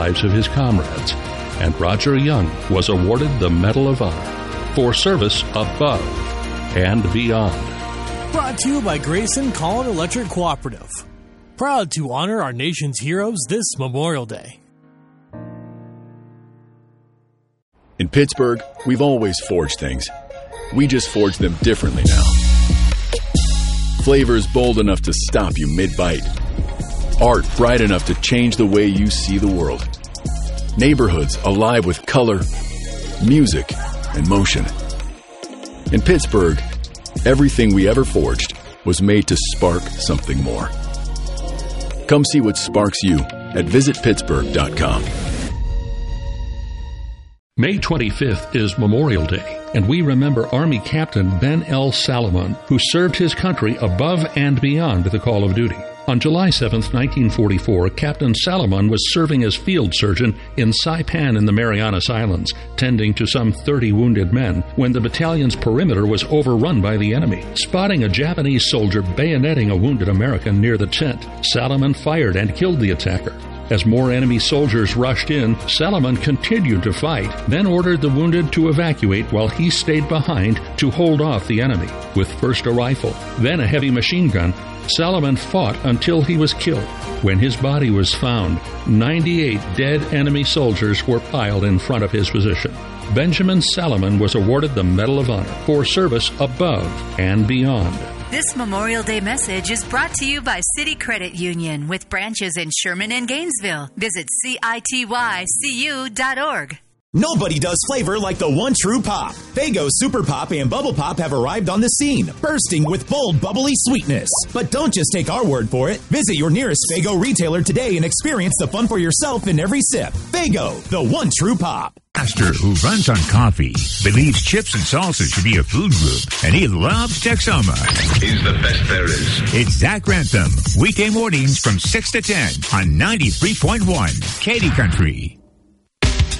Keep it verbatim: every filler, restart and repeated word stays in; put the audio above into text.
lives of his comrades, and Roger Young was awarded the Medal of Honor for service above and beyond. Brought to you by Grayson Collin Electric Cooperative. Proud to honor our nation's heroes this Memorial Day. In Pittsburgh, we've always forged things. We just forge them differently now. Flavors bold enough to stop you mid-bite. Art bright enough to change the way you see the world. Neighborhoods alive with color, music, and motion. In Pittsburgh, everything we ever forged was made to spark something more. Come see what sparks you at visit pittsburgh dot com. May twenty-fifth is Memorial Day, and we remember Army Captain Ben L. Salomon, who served his country above and beyond with the call of duty. On July seventh, nineteen forty-four, Captain Salomon was serving as field surgeon in Saipan in the Marianas Islands, tending to some thirty wounded men, when the battalion's perimeter was overrun by the enemy. Spotting a Japanese soldier bayoneting a wounded American near the tent, Salomon fired and killed the attacker. As more enemy soldiers rushed in, Salomon continued to fight, then ordered the wounded to evacuate while he stayed behind to hold off the enemy. With first a rifle, then a heavy machine gun, Salomon fought until he was killed. When his body was found, ninety-eight dead enemy soldiers were piled in front of his position. Benjamin Salomon was awarded the Medal of Honor for service above and beyond. This Memorial Day message is brought to you by City Credit Union with branches in Sherman and Gainesville. Visit C I T Y C U dot org. Nobody does flavor like the one true pop. Faygo Super Pop and Bubble Pop have arrived on the scene, bursting with bold, bubbly sweetness. But don't just take our word for it. Visit your nearest Faygo retailer today and experience the fun for yourself in every sip. Faygo, the one true pop. Pastor, who runs on coffee, believes chips and salsa should be a food group, and he loves Texoma. He's the best there is. It's Zach Grantham, weekday mornings from six to ten on ninety-three point one Katy Country.